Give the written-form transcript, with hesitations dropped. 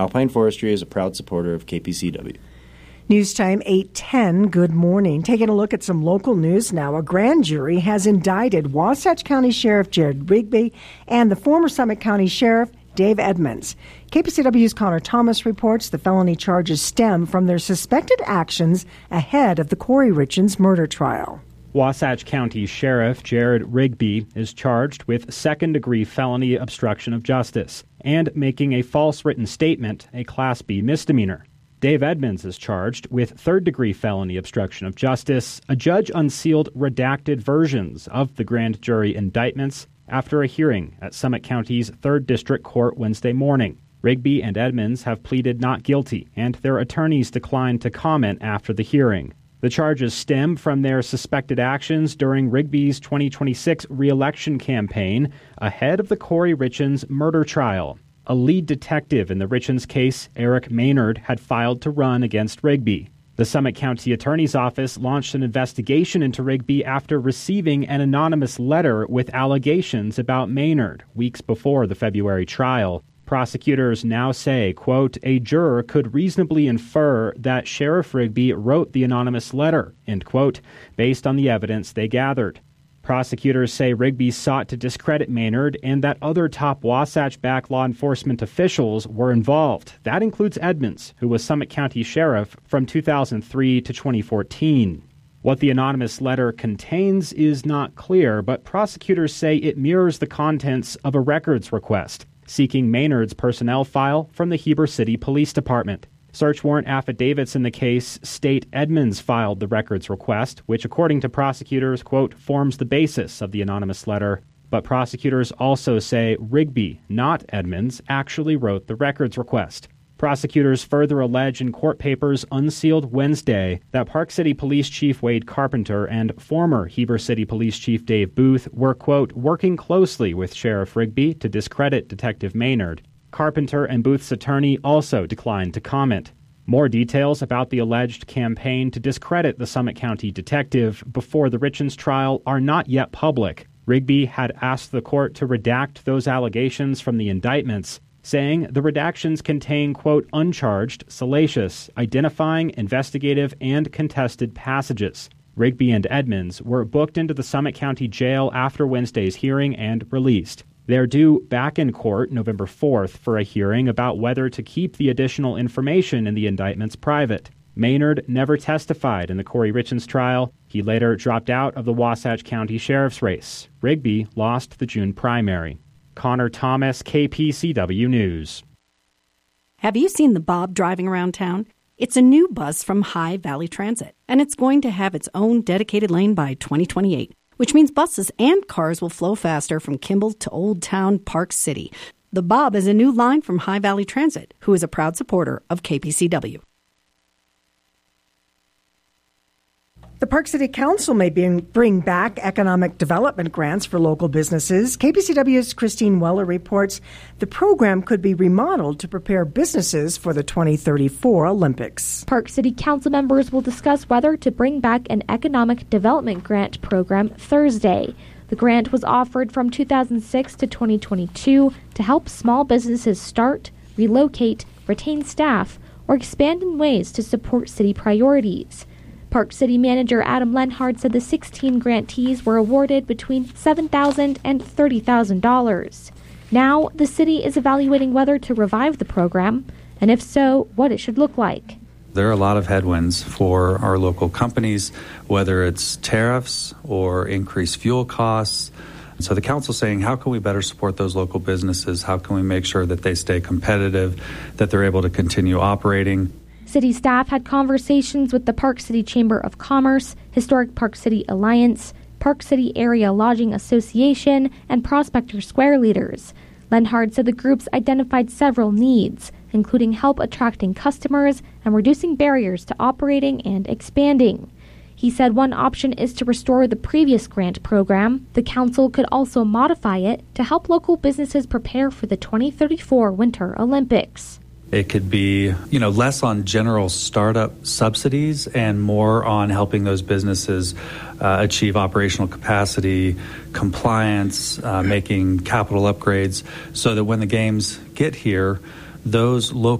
Alpine Forestry is a proud supporter of KPCW. News time 8:10. Good morning. Taking a look at some local news now. A grand jury has indicted Wasatch County Sheriff Jared Rigby and the former Summit County Sheriff Dave Edmonds. KPCW's Connor Thomas reports the felony charges stem from their suspected actions ahead of the Corey Richens murder trial. Wasatch County Sheriff Jared Rigby is charged with second-degree felony obstruction of justice and making a false written statement, a Class B misdemeanor. Dave Edmonds is charged with third-degree felony obstruction of justice. A judge unsealed redacted versions of the grand jury indictments after a hearing at Summit County's 3rd District Court Wednesday morning. Rigby and Edmonds have pleaded not guilty, and their attorneys declined to comment after the hearing. The charges stem from their suspected actions during Rigby's 2026 re-election campaign ahead of the Corey Richens murder trial. A lead detective in the Richens case, Eric Maynard, had filed to run against Rigby. The Summit County Attorney's Office launched an investigation into Rigby after receiving an anonymous letter with allegations about Maynard weeks before the February trial. Prosecutors now say, quote, a juror could reasonably infer that Sheriff Rigby wrote the anonymous letter, end quote, based on the evidence they gathered. Prosecutors say Rigby sought to discredit Maynard and that other top Wasatch-backed law enforcement officials were involved. That includes Edmonds, who was Summit County Sheriff from 2003 to 2014. What the anonymous letter contains is not clear, but prosecutors say it mirrors the contents of a records request seeking Maynard's personnel file from the Heber City Police Department. Search warrant affidavits in the case state Edmonds filed the records request, which according to prosecutors, quote, forms the basis of the anonymous letter. But prosecutors also say Rigby, not Edmonds, actually wrote the records request. Prosecutors further allege in court papers unsealed Wednesday that Park City Police Chief Wade Carpenter and former Heber City Police Chief Dave Booth were, quote, working closely with Sheriff Rigby to discredit Detective Maynard. Carpenter and Booth's attorney also declined to comment. More details about the alleged campaign to discredit the Summit County detective before the Richens trial are not yet public. Rigby had asked the court to redact those allegations from the indictments, saying the redactions contain, quote, uncharged, salacious, identifying, investigative, and contested passages. Rigby and Edmonds were booked into the Summit County Jail after Wednesday's hearing and released. They're due back in court November 4th for a hearing about whether to keep the additional information in the indictments private. Maynard never testified in the Corey Richens trial. He later dropped out of the Wasatch County Sheriff's race. Rigby lost the June primary. Connor Thomas, KPCW News. Have you seen the Bob driving around town? It's a new bus from High Valley Transit, and it's going to have its own dedicated lane by 2028. Which means buses and cars will flow faster from Kimball to Old Town Park City. The Bob is a new line from High Valley Transit, who is a proud supporter of KPCW. The Park City Council may bring back economic development grants for local businesses. KPCW's Christine Weller reports the program could be remodeled to prepare businesses for the 2034 Olympics. Park City Council members will discuss whether to bring back an economic development grant program Thursday. The grant was offered from 2006 to 2022 to help small businesses start, relocate, retain staff, or expand in ways to support city priorities. Park City Manager Adam Lenhard said the 16 grantees were awarded between $7,000 and $30,000. Now, the city is evaluating whether to revive the program, and if so, what it should look like. There are a lot of headwinds for our local companies, whether it's tariffs or increased fuel costs. So the council's saying, how can we better support those local businesses? How can we make sure that they stay competitive, that they're able to continue operating? City staff had conversations with the Park City Chamber of Commerce, Historic Park City Alliance, Park City Area Lodging Association, and Prospector Square leaders. Lenhard said the groups identified several needs, including help attracting customers and reducing barriers to operating and expanding. He said one option is to restore the previous grant program. The council could also modify it to help local businesses prepare for the 2034 Winter Olympics. It could be, less on general startup subsidies and more on helping those businesses achieve operational capacity, compliance, making capital upgrades, so that when the games get here, those local